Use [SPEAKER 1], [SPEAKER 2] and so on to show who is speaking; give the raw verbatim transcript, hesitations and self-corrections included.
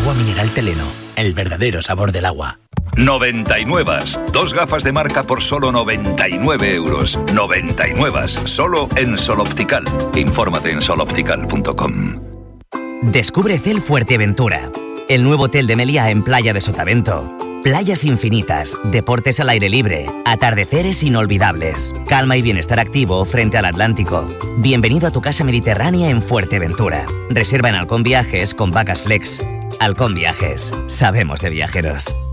[SPEAKER 1] Agua mineral Teleno, el verdadero sabor del agua.
[SPEAKER 2] noventa y nueve. Dos gafas de marca por solo noventa y nueve euros. noventa y nueve. Solo en Sol Optical. Infórmate en sol optical punto com.
[SPEAKER 3] Descubre Cel Fuerteventura, el nuevo hotel de Meliá en Playa de Sotavento. Playas infinitas, deportes al aire libre, atardeceres inolvidables, calma y bienestar activo frente al Atlántico. Bienvenido a tu casa mediterránea en Fuerteventura. Reserva en Halcón Viajes con Vacas Flex. Halcón Viajes, sabemos de viajeros.